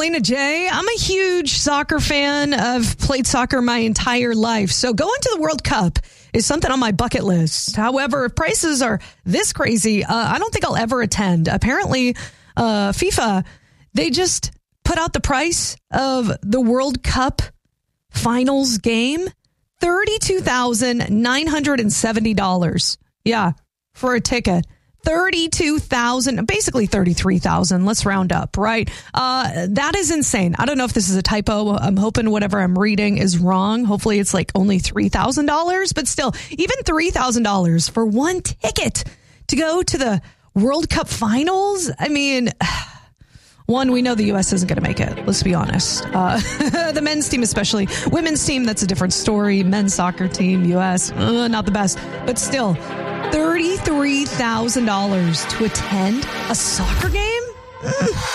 China J. I'm a huge soccer fan. I've played soccer my entire life. So going to the World Cup is something on my bucket list. However, if prices are this crazy, I don't think I'll ever attend. Apparently, FIFA, they just put out the price of the World Cup finals game, $32,970. Yeah, for a ticket. 32,000, basically 33,000. Let's round up, right? That is insane. I don't know if this is a typo. I'm hoping whatever I'm reading is wrong. Hopefully it's like only $3,000, but still, even $3,000 for one ticket to go to the World Cup finals. I mean, one, we know the U.S. isn't going to make it. Let's be honest. The men's team especially. Women's team, that's a different story. Men's soccer team, U.S., not the best. But still, $33,000 to attend a soccer game?